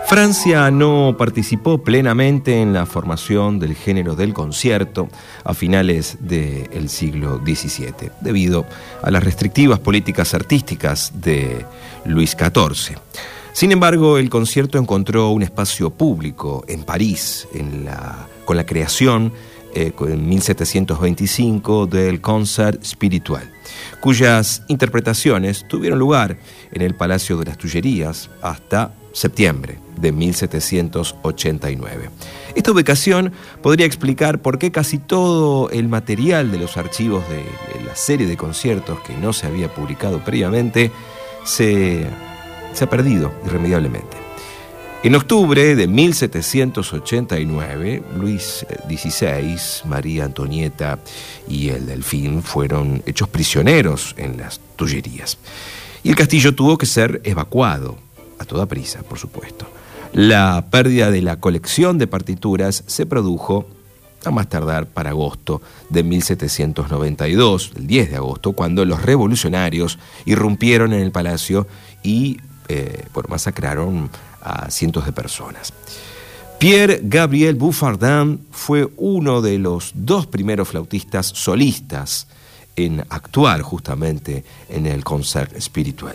Francia no participó plenamente en la formación del género del concierto a finales del siglo XVII, debido a las restrictivas políticas artísticas de Luis XIV. Sin embargo, el concierto encontró un espacio público en París, con la creación en 1725 del Concert Spirituel, cuyas interpretaciones tuvieron lugar en el Palacio de las Tullerías hasta septiembre de 1789. Esta ubicación podría explicar por qué casi todo el material de los archivos de la serie de conciertos que no se había publicado previamente se ha perdido irremediablemente. En octubre de 1789, Luis XVI, María Antonieta y el Delfín fueron hechos prisioneros en las Tullerías. Y el castillo tuvo que ser evacuado, a toda prisa, por supuesto. La pérdida de la colección de partituras se produjo a más tardar para agosto de 1792, el 10 de agosto, cuando los revolucionarios irrumpieron en el palacio y masacraron a cientos de personas. Pierre-Gabriel Buffardin fue uno de los dos primeros flautistas solistas en actuar justamente en el Concert Spirituel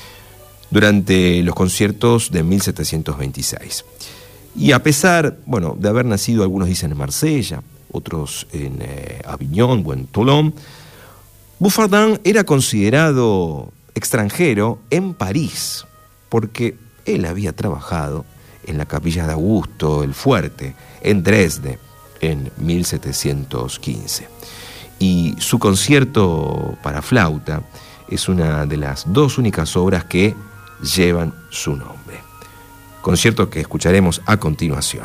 durante los conciertos de 1726. Y a pesar, de haber nacido, algunos dicen en Marsella, otros en Avignon o en Toulon, Buffardin era considerado extranjero en París, porque él había trabajado en la capilla de Augusto el Fuerte, en Dresde, en 1715. Y su concierto para flauta es una de las dos únicas obras que llevan su nombre. Concierto que escucharemos a continuación.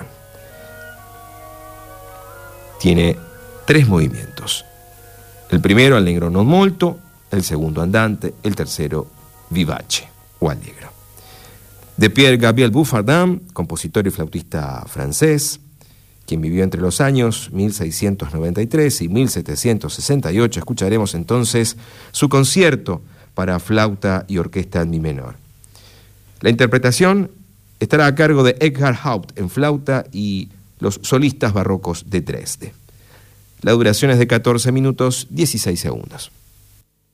Tiene 3 movimientos. El primero, allegro non molto, el segundo, andante, el tercero, vivace o allegro. De Pierre-Gabriel Buffardin, compositor y flautista francés, quien vivió entre los años 1693 y 1768, escucharemos entonces su concierto para flauta y orquesta en mi menor. La interpretación estará a cargo de Eckhard Haupt en flauta y los solistas barrocos de Dresde. La duración es de 14 minutos 16 segundos.